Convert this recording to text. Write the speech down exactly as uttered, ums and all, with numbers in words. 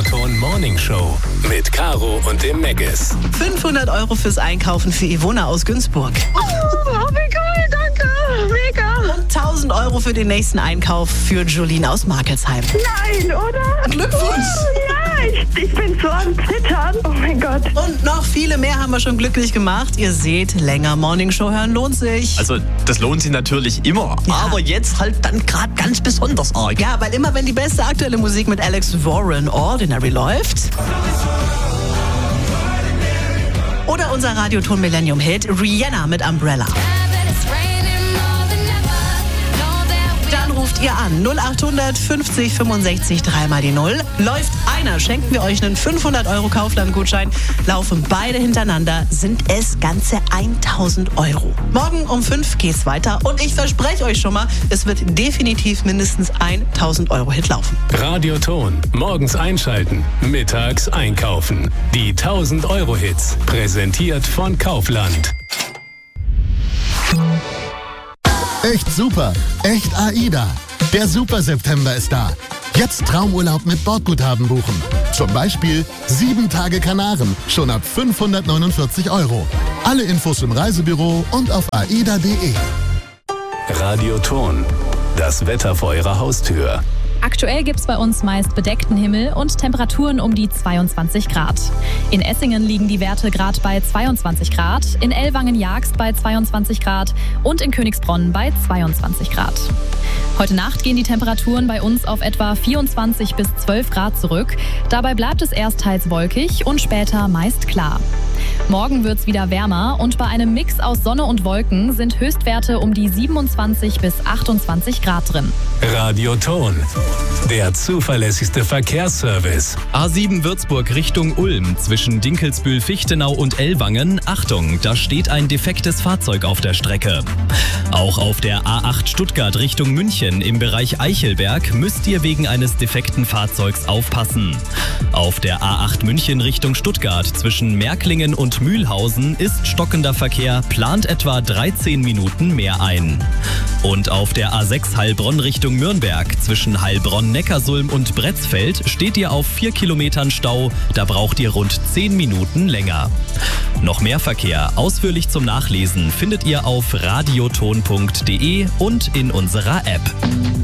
Radioton Morning Show mit Caro und dem Megas. fünfhundert Euro fürs Einkaufen für Ivona aus Günzburg. Oh, wie cool, danke, mega. Und tausend Euro für den nächsten Einkauf für Jolene aus Markelsheim. Nein, oder? Glückwunsch! Oh, ja, ich, ich bin so am Zittern. Oh mein Gott. Und noch viele mehr haben wir schon glücklich gemacht. Ihr seht, länger Morning Show hören lohnt sich. Also das lohnt sich natürlich immer, Ja. aber jetzt halt dann gerade ganz besonders arg. Ja, weil immer wenn die beste aktuelle Musik mit Alex Warren Ordinary läuft. Oder unser Radioton Millennium Hit Rihanna mit Umbrella. Dann ruft ihr an null achthundert fünfzig fünfundsechzig dreimal die Null. Läuft einer, schenken wir euch einen fünfhundert Euro Kaufland-Gutschein. Laufen beide hintereinander, sind es ganze tausend Euro. Morgen um fünf geht's weiter und ich verspreche euch schon mal, es wird definitiv mindestens tausend Euro Hit laufen. Radioton. Morgens einschalten, mittags einkaufen. Die tausend Euro Hits. Präsentiert von Kaufland. Echt super, echt AIDA. Der Super September ist da. Jetzt Traumurlaub mit Bordguthaben buchen. Zum Beispiel sieben Tage Kanaren, schon ab fünfhundertneunundvierzig Euro. Alle Infos im Reisebüro und auf aida punkt de. Radioton. Das Wetter vor eurer Haustür. Aktuell gibt es bei uns meist bedeckten Himmel und Temperaturen um die zweiundzwanzig Grad. In Essingen liegen die Werte gerade bei zweiundzwanzig Grad, in Ellwangen-Jagst bei zweiundzwanzig Grad und in Königsbronn bei zweiundzwanzig Grad. Heute Nacht gehen die Temperaturen bei uns auf etwa vierundzwanzig bis zwölf Grad zurück. Dabei bleibt es erst teils wolkig und später meist klar. Morgen wird es wieder wärmer und bei einem Mix aus Sonne und Wolken sind Höchstwerte um die siebenundzwanzig bis achtundzwanzig Grad drin. Radioton. Der zuverlässigste Verkehrsservice. A sieben Würzburg Richtung Ulm zwischen Dinkelsbühl-Fichtenau und Ellwangen. Achtung, da steht ein defektes Fahrzeug auf der Strecke. Auch auf der A acht Stuttgart Richtung München im Bereich Eichelberg müsst ihr wegen eines defekten Fahrzeugs aufpassen. Auf der A acht München Richtung Stuttgart zwischen Märklingen und Mühlhausen ist stockender Verkehr, plant etwa dreizehn Minuten mehr ein. Und auf der A sechs Heilbronn Richtung Nürnberg zwischen Heilbronn-Neckarsulm und Bretzfeld steht ihr auf vier Kilometern Stau, da braucht ihr rund zehn Minuten länger. Noch mehr Verkehr ausführlich zum Nachlesen findet ihr auf radioton punkt de und in unserer App.